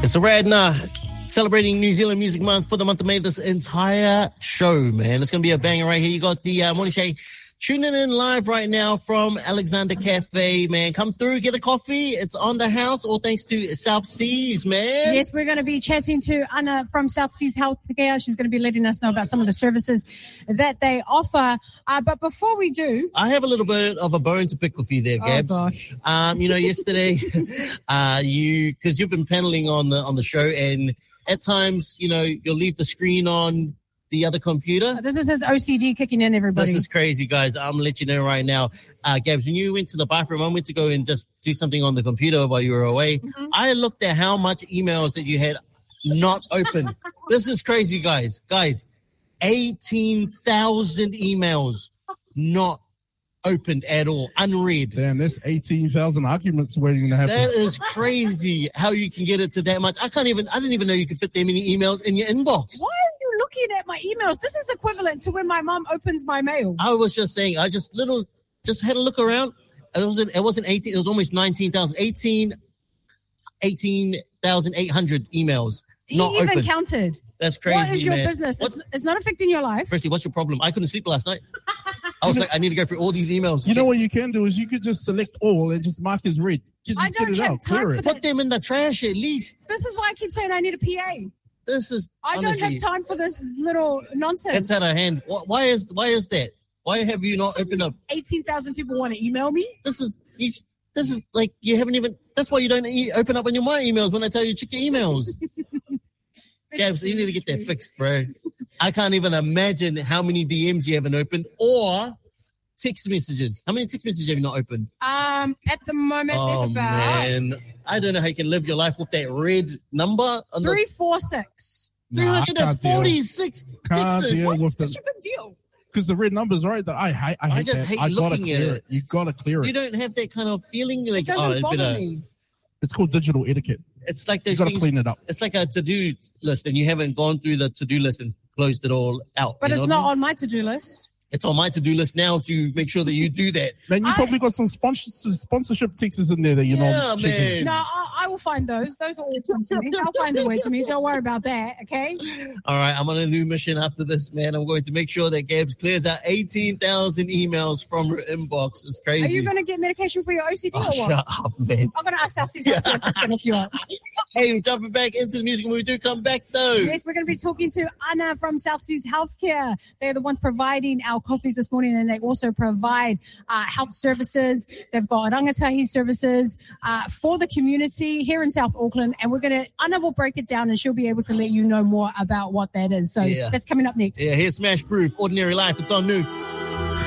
It's a Radna celebrating New Zealand Music Month for the month of May. This entire show, man, it's going to be a banger right here. You got the Morning Shake tuning in live right now from Alexander Cafe, man. Come through, get a coffee. It's on the house, all thanks to South Seas, man. Yes, we're going to be chatting to Anna from South Seas Healthcare. She's going to be letting us know about some of the services that they offer. But before we do, I have a little bit of a bone to pick with you there, Gabs. Oh, gosh. Yesterday, because you've been paneling on the show, and at times, you'll leave the screen on the other computer. This is his OCD kicking in, everybody. This is crazy, guys. I'm going to let you know right now. Gabs, when you went to the bathroom, I went to go and just do something on the computer while you were away. Mm-hmm. I looked at how much emails that you had not open. This is crazy, guys. 18,000 emails not opened at all, unread. Damn, there's 18,000 arguments waiting to happen. That is crazy how you can get it to that much. I didn't even know you could fit that many emails in your inbox. Why are you looking at my emails? This is equivalent to when my mom opens my mail. I was just saying, I just had a look around. It wasn't 18, it was almost 19,000. 18,800 emails not He even open. Counted. That's crazy, What is your man. business? It's not affecting your life. Firstly, what's your problem? I couldn't sleep last night. I was like, I need to go through all these emails. You know what you can do is you could just select all and just mark as read. You just I don't get it have out, time clear for it. that. Put them in the trash at least. This is why I keep saying I need a PA. I Honestly, don't have time for this little nonsense. It's out of hand. Why is that? Why have you not opened up? 18,000 people want to email me. This is like you haven't even. That's why you don't open up on your my emails when I tell you to check your emails. Gabs, you need to get that fixed, bro. I can't even imagine how many DMs you haven't opened or text messages. How many text messages have you not opened? At the moment, there's about man, I don't know how you can live your life with that red number. 346. Nah, I can't deal. 46. Can't deal with What's the such a big deal? because the red numbers, right? That I hate just that. hate I gotta looking at clear it. it. You gotta clear You it. don't have that kind of feeling like, It doesn't it bother better. me. It's called digital etiquette. It's like You those gotta things. clean it up. It's like a to-do list, and you haven't gone through the to-do list and closed it all out. But you know it's what I not mean? on my to-do list. It's on my to-do list now to make sure that you do that. Man, you probably got some sponsorship texts in there that you know. Yeah, man. No, I will find those. Those will all come to me. I'll find the way to me. Don't worry about that, okay? All right, I'm on a new mission after this, man. I'm going to make sure that Gabs clears out 18,000 emails from her inbox. It's crazy. Are you going to get medication for your OCD Oh, or what? shut up, man. I'm going to ask South Seas if you are. Hey, we're jumping back into the music when we do come back, though. Yes, we're going to be talking to Anna from South Seas Healthcare. They're the ones providing our coffees this morning, and they also provide health services. They've got rangatahi services for the community here in South Auckland, and Anna will break it down, and she'll be able to let you know more about what that is. So Yeah. that's coming up next. Yeah, here's Smash Proof, Ordinary Life. It's on New.